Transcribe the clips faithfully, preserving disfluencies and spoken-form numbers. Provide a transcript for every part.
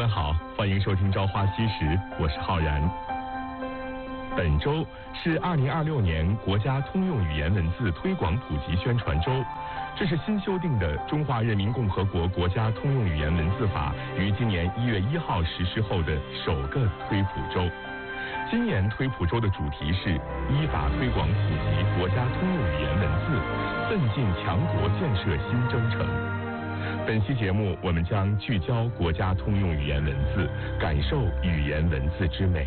好，欢迎收听《朝花夕拾》，我是浩然。本周是二零二六年国家通用语言文字推广普及宣传周，这是新修订的《中华人民共和国国家通用语言文字法》于今年一月一号实施后的首个推普周。今年推普周的主题是依法推广普及国家通用语言文字，奋进强国建设新征程。本期节目我们将聚焦国家通用语言文字，感受语言文字之美。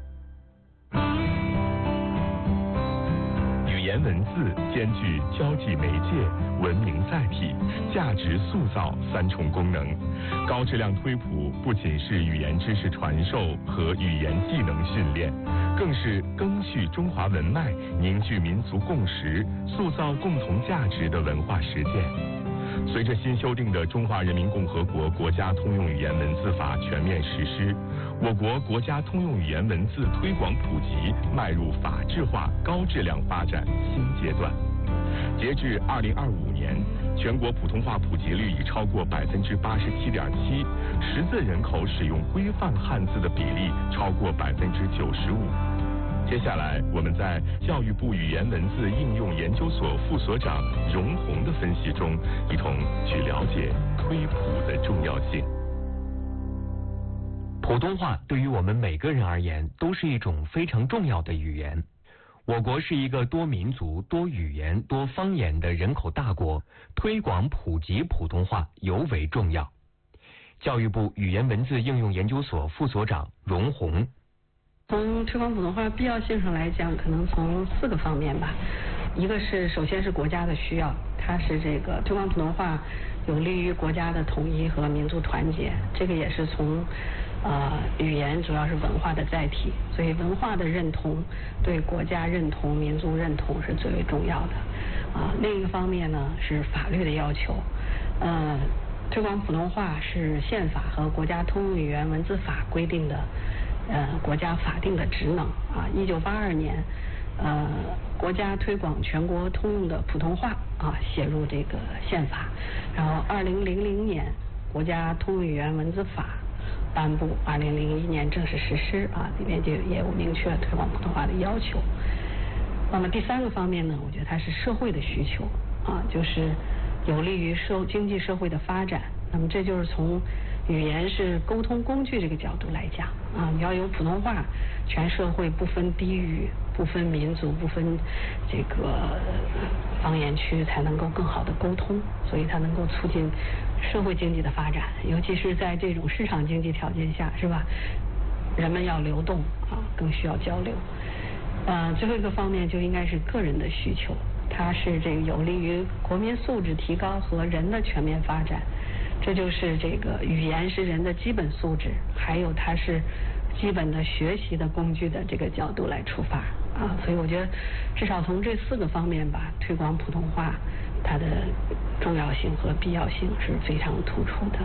语言文字兼具交际媒介、文明载体、价值塑造三重功能。高质量推普不仅是语言知识传授和语言技能训练，更是赓续中华文脉、凝聚民族共识、塑造共同价值的文化实践。随着新修订的《中华人民共和国国家通用语言文字法》全面实施，我国国家通用语言文字推广普及迈入法治化、高质量发展新阶段。截至二零二五年，全国普通话普及率已超过百分之八十七点七，识字人口使用规范汉字的比例超过百分之九十五。接下来，我们在教育部语言文字应用研究所副所长荣宏的分析中，一同去了解推普的重要性。 普通话对于我们每个人而言都是一种非常重要的语言。我国是一个多民族、多语言、多方言的人口大国，推广普及普通话尤为重要。教育部语言文字应用研究所副所长荣宏。 从推广普通话必要性上来讲，可能从四个方面吧。一个是首先是国家的需要，它是这个推广普通话有利于国家的统一和民族团结，这个也是从呃语言主要是文化的载体，所以文化的认同对国家认同、民族认同是最为重要的。啊，另一个方面呢是法律的要求，呃，推广普通话是宪法和国家通用语言文字法规定的。呃，国家法定的职能啊，一九八二年，呃，国家推广全国通用的普通话啊，写入这个宪法，然后二零零零年国家通用语言文字法颁布，二零零一年正式实施啊，里面就也有明确推广普通话的要求。那么第三个方面呢，我觉得它是社会的需求啊，就是有利于社经济社会的发展。那么这就是从语言是沟通工具这个角度来讲啊，你要有普通话，全社会不分地域、不分民族、不分这个方言区，才能够更好的沟通，所以它能够促进社会经济的发展，尤其是在这种市场经济条件下，是吧？人们要流动啊，更需要交流。呃，最后一个方面就应该是个人的需求，它是这个有利于国民素质提高和人的全面发展。这就是这个语言是人的基本素质，还有它是基本的学习的工具的这个角度来出发啊，所以我觉得至少从这四个方面吧，推广普通话它的重要性和必要性是非常突出的。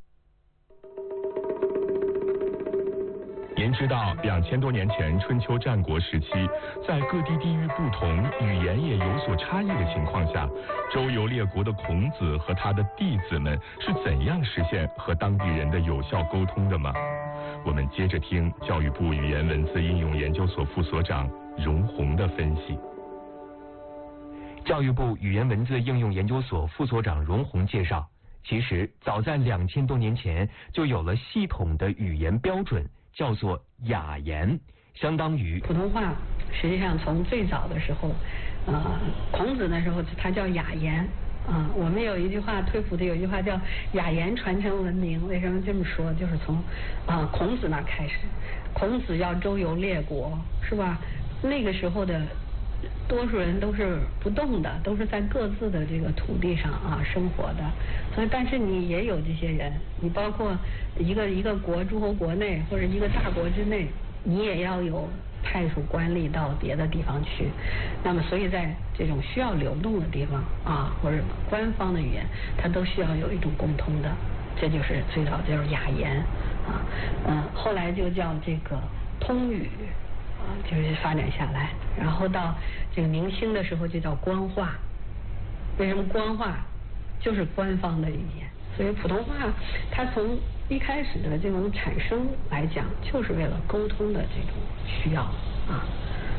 您知道，两千多年前春秋战国时期，在各地地域不同、语言也有所差异的情况下，周游列国的孔子和他的弟子们是怎样实现和当地人的有效沟通的吗？我们接着听教育部语言文字应用研究所副所长荣宏的分析。 教育部语言文字应用研究所副所长荣宏介绍，其实早在两千多年前就有了系统的语言标准，叫做雅言，相当于普通话。实际上从最早的时候，呃，孔子那时候他叫雅言啊、呃。我们有一句话推普的有一句话叫雅言传承文明。为什么这么说？就是从啊、呃、孔子那开始，孔子要周游列国，是吧？那个时候的多数人都是不动的，都是在各自的这个土地上啊生活的，所以但是你也有这些人，你包括一个一个国诸侯国内或者一个大国之内，你也要有派属官吏到别的地方去，那么所以在这种需要流动的地方啊，或者官方的语言，它都需要有一种共通的，这就是最早就是雅言啊，嗯，后来就叫这个通语。啊，就是发展下来，然后到这个明清的时候就叫官话。为什么官话？就是官方的语言。 所以普通话它从一开始的这种产生来讲，就是为了沟通的这种需要啊。